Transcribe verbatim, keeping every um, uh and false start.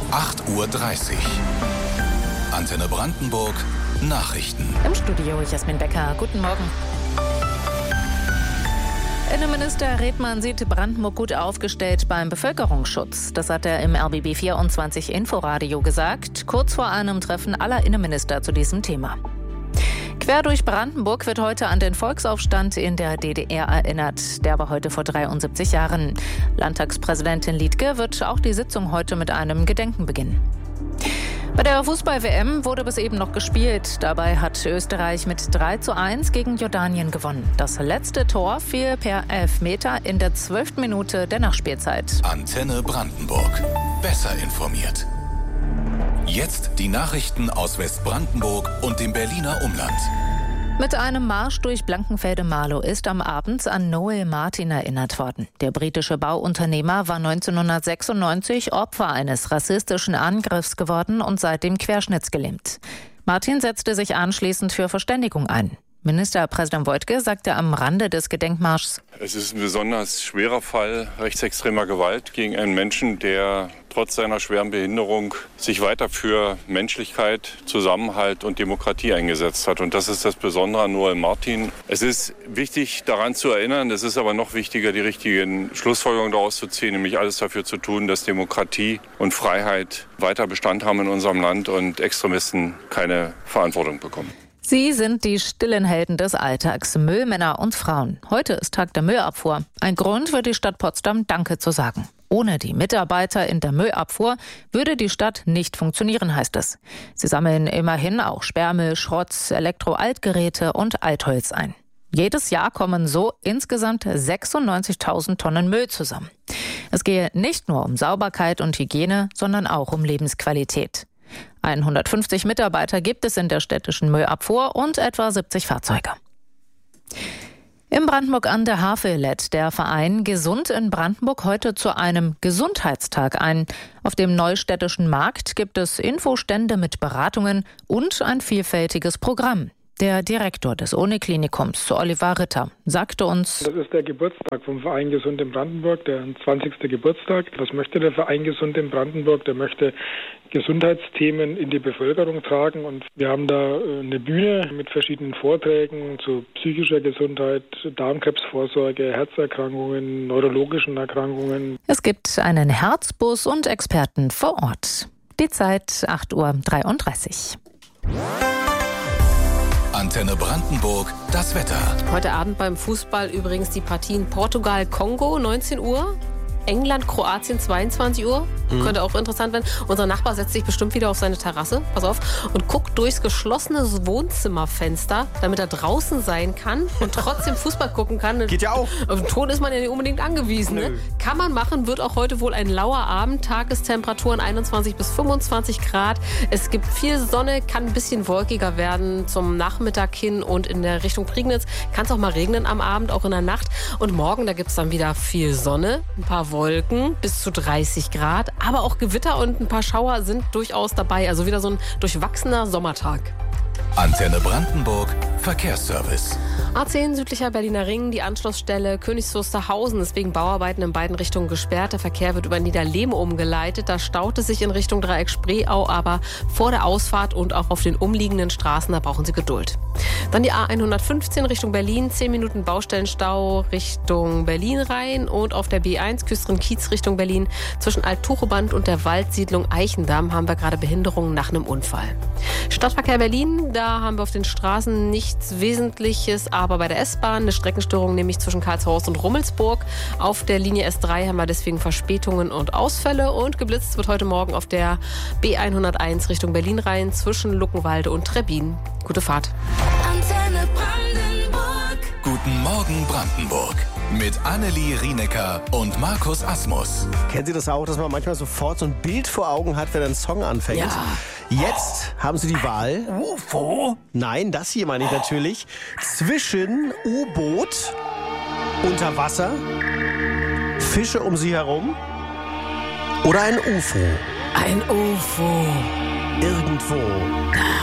acht Uhr dreißig. Antenne Brandenburg Nachrichten. Im Studio Jasmin Becker. Guten Morgen. Innenminister Redmann sieht Brandenburg gut aufgestellt beim Bevölkerungsschutz. Das hat er im R B B vierundzwanzig Inforadio gesagt, kurz vor einem Treffen aller Innenminister zu diesem Thema. Quer durch Brandenburg wird heute an den Volksaufstand in der D D R erinnert. Der war heute vor dreiundsiebzig Jahren. Landtagspräsidentin Liedtke wird auch die Sitzung heute mit einem Gedenken beginnen. Bei der Fußball-W M wurde bis eben noch gespielt. Dabei hat Österreich mit drei zu eins gegen Jordanien gewonnen. Das letzte Tor fiel per Elfmeter in der zwölften Minute der Nachspielzeit. Antenne Brandenburg. Besser informiert. Jetzt die Nachrichten aus Westbrandenburg und dem Berliner Umland. Mit einem Marsch durch Blankenfelde-Marlow ist am Abend an Noel Martin erinnert worden. Der britische Bauunternehmer war neunzehnhundertsechsundneunzig Opfer eines rassistischen Angriffs geworden und seitdem querschnittsgelähmt. Martin setzte sich anschließend für Verständigung ein. Ministerpräsident Woidke sagte am Rande des Gedenkmarschs: Es ist ein besonders schwerer Fall rechtsextremer Gewalt gegen einen Menschen, der trotz seiner schweren Behinderung sich weiter für Menschlichkeit, Zusammenhalt und Demokratie eingesetzt hat. Und das ist das Besondere an Noel Martin. Es ist wichtig, daran zu erinnern. Es ist aber noch wichtiger, die richtigen Schlussfolgerungen daraus zu ziehen, nämlich alles dafür zu tun, dass Demokratie und Freiheit weiter Bestand haben in unserem Land und Extremisten keine Verantwortung bekommen. Sie sind die stillen Helden des Alltags, Müllmänner und Frauen. Heute ist Tag der Müllabfuhr. Ein Grund für die Stadt Potsdam, Danke zu sagen. Ohne die Mitarbeiter in der Müllabfuhr würde die Stadt nicht funktionieren, heißt es. Sie sammeln immerhin auch Sperrmüll, Schrott, Elektro-Altgeräte und Altholz ein. Jedes Jahr kommen so insgesamt sechsundneunzigtausend Tonnen Müll zusammen. Es gehe nicht nur um Sauberkeit und Hygiene, sondern auch um Lebensqualität. hundertfünfzig Mitarbeiter gibt es in der städtischen Müllabfuhr und etwa siebzig Fahrzeuge. In Brandenburg an der Havel lädt der Verein Gesund in Brandenburg heute zu einem Gesundheitstag ein. Auf dem Neustädtischen Markt gibt es Infostände mit Beratungen und ein vielfältiges Programm. Der Direktor des Uniklinikums, Oliver Ritter, sagte uns: Das ist der Geburtstag vom Verein Gesund in Brandenburg, der zwanzigste Geburtstag. Was möchte der Verein Gesund in Brandenburg? Der möchte Gesundheitsthemen in die Bevölkerung tragen. Und wir haben da eine Bühne mit verschiedenen Vorträgen zu psychischer Gesundheit, Darmkrebsvorsorge, Herzerkrankungen, neurologischen Erkrankungen. Es gibt einen Herzbus und Experten vor Ort. Die Zeit acht Uhr dreiunddreißig. Antenne Brandenburg, das Wetter. Heute Abend beim Fußball übrigens die Partien Portugal-Kongo, neunzehn Uhr. England-Kroatien, zweiundzwanzig Uhr. Mhm. Könnte auch interessant werden. Unser Nachbar setzt sich bestimmt wieder auf seine Terrasse, pass auf, und guckt durchs geschlossene Wohnzimmerfenster, damit er draußen sein kann und trotzdem Fußball gucken kann. Geht ja auch. Auf den Ton ist man ja nicht unbedingt angewiesen. Ne? Kann man machen, wird auch heute wohl ein lauer Abend. Tagestemperaturen einundzwanzig bis fünfundzwanzig Grad. Es gibt viel Sonne, kann ein bisschen wolkiger werden zum Nachmittag hin und in der Richtung Prignitz kann es auch mal regnen am Abend, auch in der Nacht. Und morgen, da gibt es dann wieder viel Sonne, ein paar Wolken, bis zu dreißig Grad. Aber auch Gewitter und ein paar Schauer sind durchaus dabei. Also wieder so ein durchwachsener Sommertag. Antenne Brandenburg, Verkehrsservice. A zehn südlicher Berliner Ring, die Anschlussstelle Königs Wusterhausen ist wegen Bauarbeiten in beiden Richtungen gesperrt. Der Verkehr wird über Niederlehm umgeleitet. Da staut es sich in Richtung Dreieck Spreeau, aber vor der Ausfahrt und auch auf den umliegenden Straßen, da brauchen Sie Geduld. Dann die A hundertfünfzehn Richtung Berlin, zehn Minuten Baustellenstau Richtung Berlin rein und auf der B eins Küstrin-Kiez Richtung Berlin zwischen Alt-Tucheband und der Waldsiedlung Eichendamm haben wir gerade Behinderungen nach einem Unfall. Stadtverkehr Berlin, da haben wir auf den Straßen nichts Wesentliches, aber bei der S-Bahn eine Streckenstörung, nämlich zwischen Karlshorst und Rummelsburg. Auf der Linie S drei haben wir deswegen Verspätungen und Ausfälle und geblitzt wird heute Morgen auf der B hunderteins Richtung Berlin rein zwischen Luckenwalde und Trebbin. Gute Fahrt. Antenne Brandenburg. Guten Morgen Brandenburg. Mit Annelie Rienecker und Markus Asmus. Kennen Sie das auch, dass man manchmal sofort so ein Bild vor Augen hat, wenn ein Song anfängt? Ja. Jetzt haben Sie die Wahl. U F O? Nein, das hier meine ich natürlich. Zwischen U-Boot, unter Wasser, Fische um Sie herum oder ein U F O. Ein U F O. Irgendwo.